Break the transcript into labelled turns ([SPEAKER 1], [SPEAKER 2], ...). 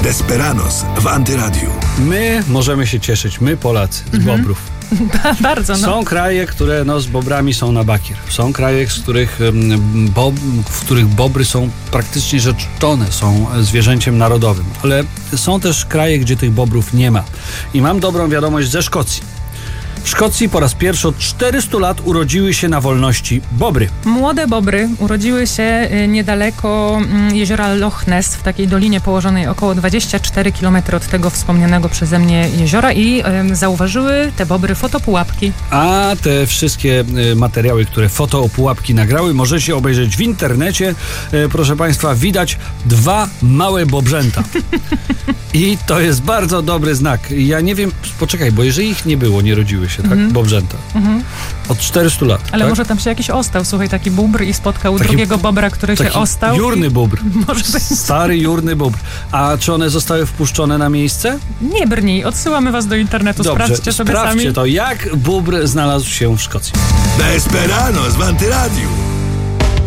[SPEAKER 1] Desperados w Antyradiu.
[SPEAKER 2] My możemy się cieszyć, my Polacy, z bobrów.
[SPEAKER 3] Bardzo, no.
[SPEAKER 2] Są kraje, które z bobrami są na bakier. Są kraje, w których bobry są praktycznie rzecz czczone, są zwierzęciem narodowym. Ale są też kraje, gdzie tych bobrów nie ma. I mam dobrą wiadomość ze Szkocji. W Szkocji po raz pierwszy od 400 lat urodziły się na wolności bobry.
[SPEAKER 3] Młode bobry urodziły się niedaleko jeziora Loch Ness, w takiej dolinie położonej około 24 km od tego wspomnianego przeze mnie jeziora i zauważyły te bobry fotopułapki.
[SPEAKER 2] A te wszystkie materiały, które fotopułapki nagrały, możecie obejrzeć w internecie. Proszę Państwa, widać 2 małe bobrzęta. I to jest bardzo dobry znak. Ja nie wiem, poczekaj, bo jeżeli ich nie było, nie rodziły się, tak? Bobrzęta. Od 400 lat.
[SPEAKER 3] Ale
[SPEAKER 2] tak?
[SPEAKER 3] może tam się jakiś ostał, słuchaj, taki bóbr i spotkał drugiego bobra, który się ostał.
[SPEAKER 2] Jurny bóbr.
[SPEAKER 3] Może być.
[SPEAKER 2] Stary jurny bóbr. A czy one zostały wpuszczone na miejsce?
[SPEAKER 3] Nie brnij, odsyłamy was do internetu,
[SPEAKER 2] Dobrze,
[SPEAKER 3] sprawdźcie sobie sami.
[SPEAKER 2] sprawdźcie to, jak bóbr znalazł się w Szkocji.
[SPEAKER 1] Desperados w Antyradiu.